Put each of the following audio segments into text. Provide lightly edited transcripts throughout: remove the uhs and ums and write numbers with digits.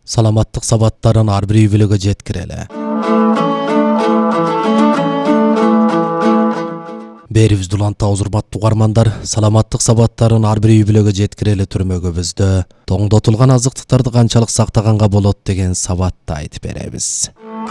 саламаттык сабаттарын ар бир үй бүлөгө жеткирели. Берибиз дуланта урматтуу угармандар, саламаттык сабаттарын ар бир үй бүлөгө жеткирели түрмөгүбүздө тоңдотулган азыктыктарды канчалык сактаганга болот деген сабатты айтып беребиз.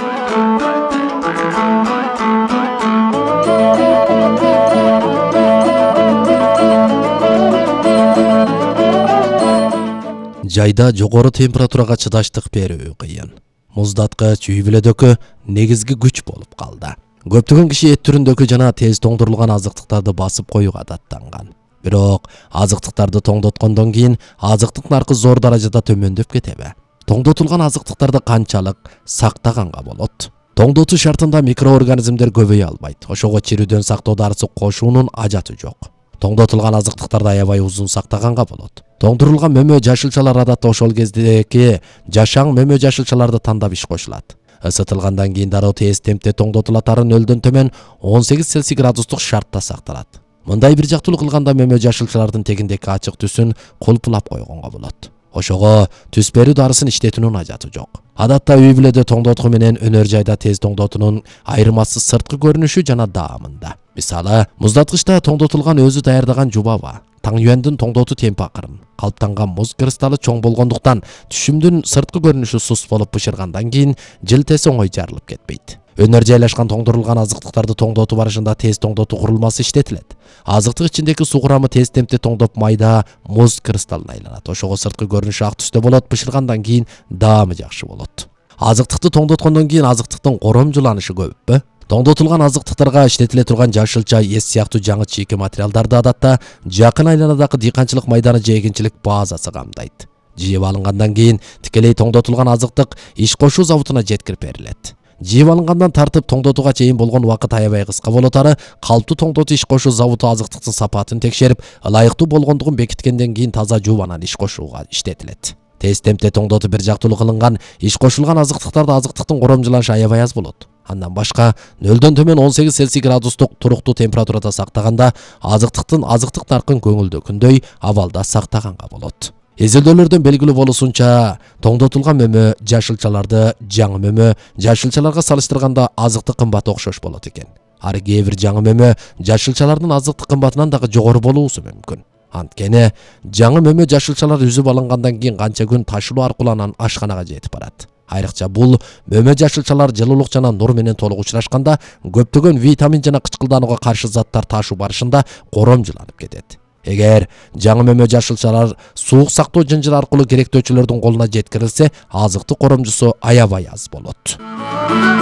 Жайда жогору температурага чыдаштык берүү кыйын. Муздаткыч үй бүлөдөгү негизги күч болуп калды. Көптөгөн киши эт түрүндөгү жана тез тоңдурулган азыктыктарды басып коюуга адаттанган. Бирок азыктыктарды тоңдоткондон кийин азыктык наркы зор даражада төмөндөп кетеби? Тоңдотулган азыктыктарды канчалык сактаганга болот? Тоңдотуу шартында микроорганизмдер көбөйө албайт. Ошого чирүүдөн сактоо дарысы кошуунун ажаты жок. Тоңдотулган азыктыктарды аябай узун сактаганга болот. Тоңдурулган мөмө жашылчалар адатта ошол кездеги жашаң мөмө жашылчаларды тандап иш кошулат. Isıtılгандан кийин дароо тез темпте тоңдотулат, ары нөлдөн төмөн 18 Цельсий градустук шартта сакталат. Мындай бир жактуулук кылганда мөмө жашылчалардын тегиндеги ачык түсүн кулпулап койгонго болот. Ошого түс берүү дарысын иштетүүнүн ажаты жок. Адатта үй бүлөдө тоңдотку менен өнөр жайда тез тоңдотуунун айырмасы сырткы көрүнүшү жана даамында. Мисалы, муздаткычта тоңдотулган өзү даярдаган жубаба, таңюандын тоңдотуу темпи акырын. Калыптанган муз кристаллы чоң болгондуктан түшүмдүн сырткы көрүнүшү сус болуп бышыргандан кийин жылтеси оңой жарылып кетпейт. Өнөр жайлашкан тоңдурулган азыктыктарды тоңдотуу барышында тез тоңдотуу курулмасы иштетилет. Азыктык ичиндеги суу курамы тез темпте тоңдоп майда муз кристаллына айланат. Ошого сырткы көрүнүшү ак түстө болот, бышыргандан кийин даамы жакшы болот. Азыктыкты тоңдоткондон кийин азыктыктын коромжуланышы көппү? Тоңдотулган азыктыктарга иштетиле турган жашылча, эс сыяктуу жаңы чийки материалдарды адатта жакын айланадагы дыйканчылык майданы же эгинчилик базасы камдайт. Жыйып алынгандан кийин тикелей тоңдотулган азыктык иш кошуу заводуна жеткирип берилет. Жыйып алынгандан тартып тоңдотууга чейин болгон убакыт аябай кыска болот, ары калптуу тоңдотуу иш кошуу заводу азыктыктын сапатын текшерип, ылайыктуу болгондугун бекиткенден кийин таза жуубанан иш кошууга иштетилет. Тез темпте тоңдотуу бир жактуулук кылынган иш кошулган азыктыктарда азыктыктын коромжуланышы аябай аз болот. Андан башка нөлдөн төмөн 18 Цельсий градустук туруктуу температурада сактаганда азыктык наркын көңүлдөгүндөй абалда сактаганга болот. Изилдөөлөрдөн белгилүү болушунча, тоңдотулган мөмө жашылчаларды жаңы мөмө жашылчаларга салыштырганда азыктык кымбаты окшош болот экен. Ары кээ бир жаңы мөмө жашылчалардын азыктык кымбатынан дагы жогору болуусу мүмкүн. Анткени жаңы мөмө жашылчалар үзүп алынгандан кийин канча күн ташылуу аркылуу анан ашканага жетип барат. Айрыкча бул мөмө жашылчалар жылуулук жана нур менен толук учурашканда көптөгөн витамин жана кычкылданууга каршы заттар ташуу барышында коромжуланып кетет. Эгер жаңы мөмө жашылчалар суук сактоо жынжыры аркылуу керектөөчүлөрдүн колуна жеткирилсе, азыктык коромжусу аябай аз болот.